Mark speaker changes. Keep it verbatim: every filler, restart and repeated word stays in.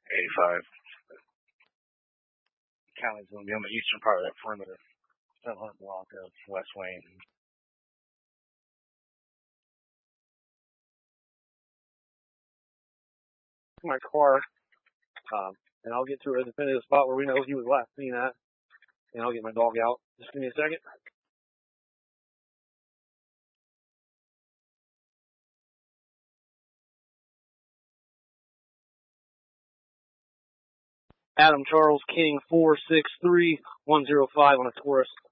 Speaker 1: eighty-five. County's going to be on the eastern part of that perimeter. seven hundred block of West Wayne. My car, um, and I'll get to a definitive spot where we know he was last seen at, and I'll get my dog out. Just give me a second. Adam Charles King, four six three one zero five on a Taurus.